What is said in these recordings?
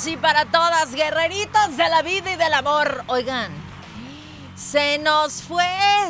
todos y para todas, guerreritos de la vida y del amor. Oigan, se nos fue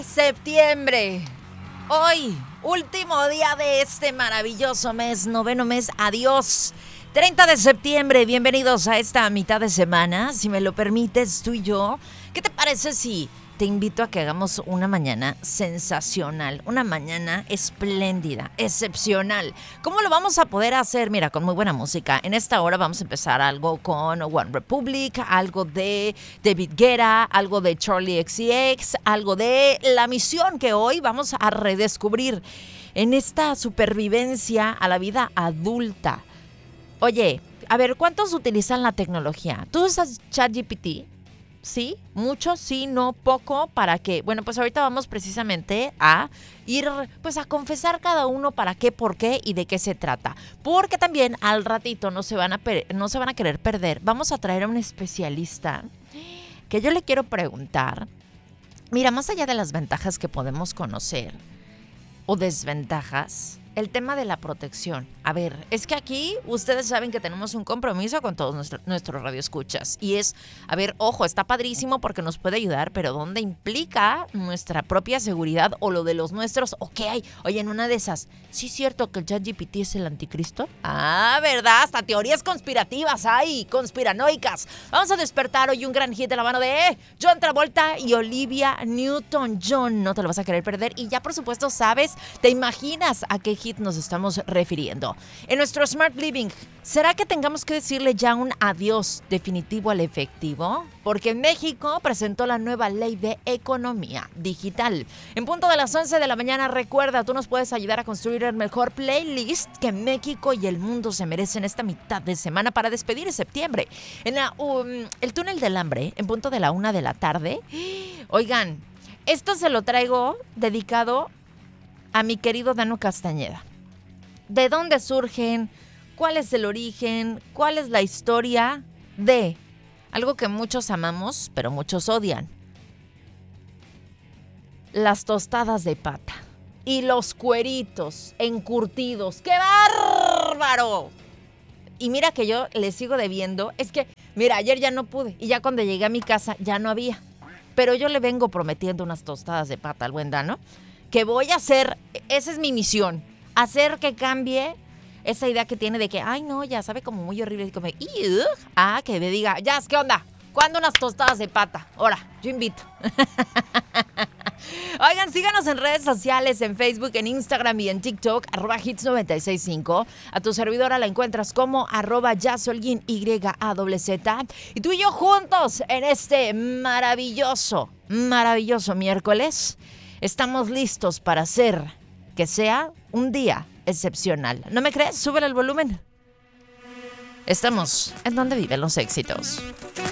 septiembre. Hoy, último día de este maravilloso mes, noveno mes, adiós. 30 de septiembre, bienvenidos a esta mitad de semana. Si me lo permites, tú y yo, ¿qué te parece si te invito a que hagamos una mañana sensacional, una mañana espléndida, excepcional? ¿Cómo lo vamos a poder hacer? Mira, con muy buena música. En esta hora vamos a empezar algo con One Republic, algo de David Guetta, algo de Charlie XCX, algo de La Misión, que hoy vamos a redescubrir en esta supervivencia a la vida adulta. Oye, a ver, ¿cuántos utilizan la tecnología? ¿Tú usas ChatGPT? ¿Sí? ¿Mucho? ¿Sí? ¿No? ¿Poco? ¿Para qué? Bueno, pues ahorita vamos precisamente a ir pues a confesar cada uno para qué, por qué y de qué se trata. Porque también al ratito no se van a querer perder. Vamos a traer a un especialista que yo le quiero preguntar. Mira, más allá de las ventajas que podemos conocer o desventajas, el tema de la protección. A ver, es que aquí ustedes saben que tenemos un compromiso con todos nuestros radioescuchas. Y es, a ver, ojo, está padrísimo porque nos puede ayudar, pero ¿dónde implica nuestra propia seguridad o lo de los nuestros? ¿O qué hay? Oye, en una de esas, ¿sí es cierto que el ChatGPT es el anticristo? Ah, ¿verdad? Hasta teorías conspirativas hay, conspiranoicas. Vamos a despertar hoy un gran hit de la mano de John Travolta y Olivia Newton-John. No te lo vas a querer perder. Y ya, por supuesto, sabes, te imaginas a qué hit nos estamos refiriendo. En nuestro Smart Living, ¿será que tengamos que decirle ya un adiós definitivo al efectivo? Porque México presentó la nueva ley de economía digital. En punto de las 11 de la mañana, recuerda, tú nos puedes ayudar a construir el mejor playlist que México y el mundo se merecen esta mitad de semana para despedir septiembre. En el túnel del hambre, en punto de la 1 de la tarde. Oigan, esto se lo traigo dedicado a mi querido Dano Castañeda. ¿De dónde surgen? ¿Cuál es el origen? ¿Cuál es la historia de algo que muchos amamos, pero muchos odian? Las tostadas de pata y los cueritos encurtidos. ¡Qué bárbaro! Y mira que yo le sigo debiendo. Es que, mira, ayer ya no pude y ya cuando llegué a mi casa ya no había. Pero yo le vengo prometiendo unas tostadas de pata al buen Dano, que voy a hacer, esa es mi misión, hacer que cambie esa idea que tiene de que, ay no, ya sabe como muy horrible, como, que me diga, ya, ¿qué onda? ¿Cuándo unas tostadas de pata? Ahora, yo invito. Oigan, síganos en redes sociales, en Facebook, en Instagram y en TikTok, @hits965. A tu servidora la encuentras como @yasolguin, YAWZ. Y tú y yo juntos en este maravilloso miércoles. Estamos listos para hacer que sea un día excepcional. ¿No me crees? Súbele el volumen. Estamos en donde viven los éxitos.